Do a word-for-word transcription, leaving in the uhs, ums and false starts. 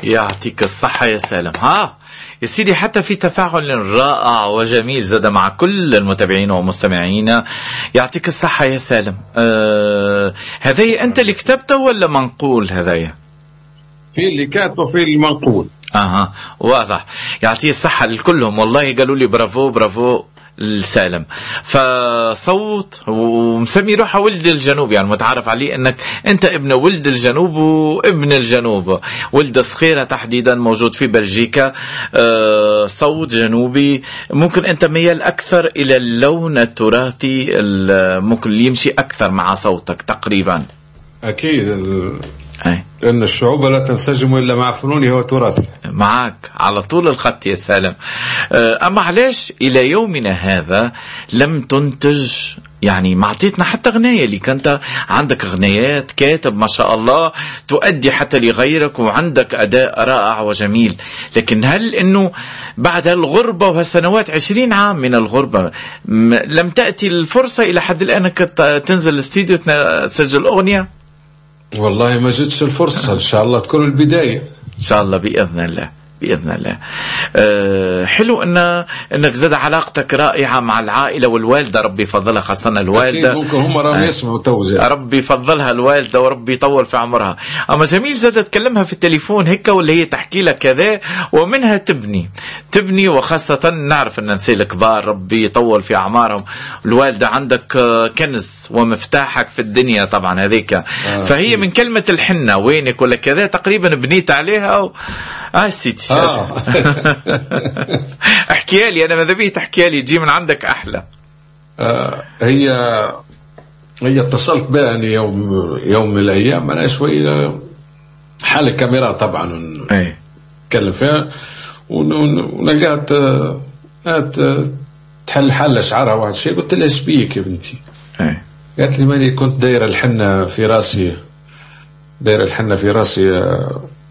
يعطيك الصحة يا سالم. ها يا سيدي، حتى في تفاعل رائع وجميل زاد مع كل المتابعين ومستمعين. يعطيك الصحة يا سالم. آه هذي أنت اللي كتبته ولا منقول هذي؟ في اللي كاتبه في المنقول. اها واضح. يعطيه الصحة لكلهم، والله قالوا لي برافو برافو السالم. فصوت ومسمي روحه ولد الجنوب، يعني متعرف عليه انك انت ابن ولد الجنوب وابن الجنوب. ولد صخيرة تحديدا موجود في بلجيكا. أه صوت جنوبي، ممكن انت ميال اكثر الى اللون التراثي، ممكن اللي يمشي اكثر مع صوتك تقريبا. اكيد ال... أي. لأن الشعوب لا تنسجم إلا مع فنونها وتراثها. معك على طول الخط يا سالم. أما علاش إلى يومنا هذا لم تنتج؟ يعني ما عطيتنا حتى غناية اللي كنت عندك غنايات كاتب ما شاء الله تؤدي حتى لغيرك وعندك أداء رائع وجميل، لكن هل إنه بعد الغربة وهالسنوات عشرين عام من الغربة لم تأتي الفرصة إلى حد الآن أنك تنزل الاستوديو تسجل أغنية؟ والله ما جتش الفرصة، إن شاء الله تكون البداية إن شاء الله بإذن الله بإذن الله. أه حلو أن أنك زاد علاقتك رائعة مع العائلة والوالدة، ربي يفضلها، خاصة الوالدة. أكيد ممكن هم راهم يسمعوا توزيع. ربي يفضلها الوالدة وربي يطول في عمرها. أما جميل زاد تكلمها في التليفون هيك واللي هي تحكي لك كذا ومنها تبني تبني وخاصة نعرف أن نسي الكبار ربي يطول في أعمارهم. الوالدة عندك كنز ومفتاحك في الدنيا طبعا هذيك. آه فهي من كلمة الحنة وينك ولا كذا تقريبا بنيت عليها و... آه سيدي آه. احكي لي أنا ماذا بيه تحكي لي تجي من عندك أحلى. آه هي هي اتصلت بها يوم يوم من الأيام أنا شوي حال الكاميرا طبعا أي نتكلم فيها ونلقات تحل حل شعرها واحد شيء. قلت لها ايش بيك يا بنتي؟ أي قالت لي ماني كنت دايره الحنه في راسي دايره الحنه في راسي